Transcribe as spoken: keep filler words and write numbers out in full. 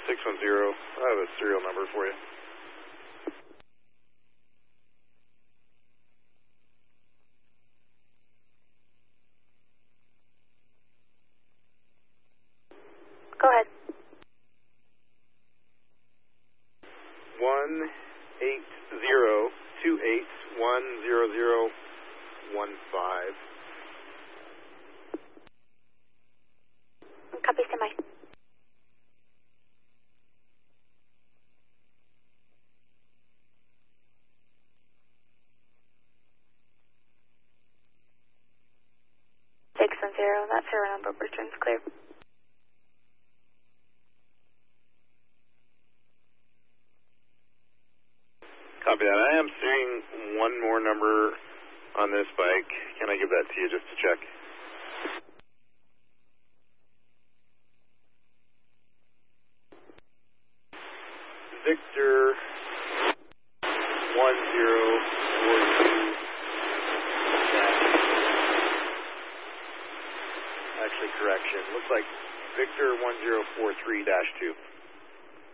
six one zero. I have a serial number for you. Go ahead. One eight zero two eight one zero zero one five. Copy, stand by. Six one zero. That serial number returns clear. Copy that. I am seeing one more number on this bike. Can I give that to you just to check? Victor one zero four two. Actually, correction. Looks like Victor one zero four three dash two.